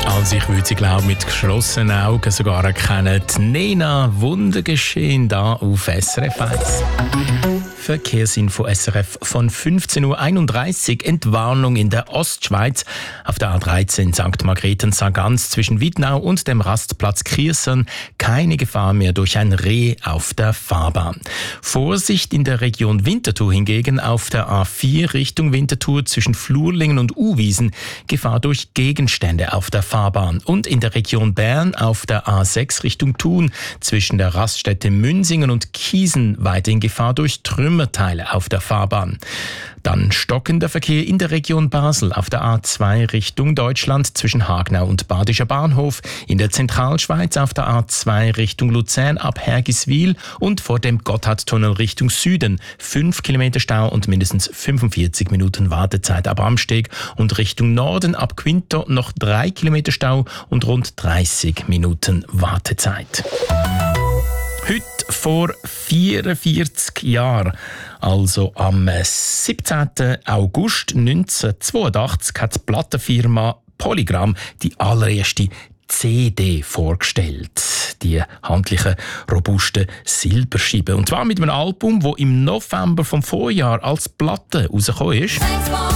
Also ich würde sie glaube mit geschlossenen Augen sogar erkennen. Die Nena, Wundergeschehen da auf SRF 1. Verkehrsinfo SRF von 15.31 Uhr. Entwarnung in der Ostschweiz auf der A13 St. Margrethen-Sargans zwischen Wiednau und dem Rastplatz Kiersern. Keine Gefahr mehr durch ein Reh auf der Fahrbahn. Vorsicht in der Region Winterthur hingegen auf der A4 Richtung Winterthur zwischen Flurlingen und Uwiesen. Gefahr durch Gegenstände auf der Fahrbahn. Und in der Region Bern auf der A6 Richtung Thun zwischen der Raststätte Münsingen und Kiesen weiterhin Gefahr durch Trümmerteile auf der Fahrbahn. Dann stockender Verkehr in der Region Basel auf der A2 Richtung Deutschland zwischen Hagnau und Badischer Bahnhof, in der Zentralschweiz auf der A2 Richtung Luzern ab Hergiswil und vor dem Gotthardtunnel Richtung Süden 5 Kilometer Stau und mindestens 45 Minuten Wartezeit ab Amsteg und Richtung Norden ab Quinto noch 3 Kilometer Stau und rund 30 Minuten Wartezeit. Heute vor 44 Jahren, also am 17. August 1982, hat die Plattenfirma Polygram die allererste CD vorgestellt. Die handlichen, robusten Silberscheiben. Und zwar mit einem Album, das im November vom Vorjahr als Platte rausgekommen ist.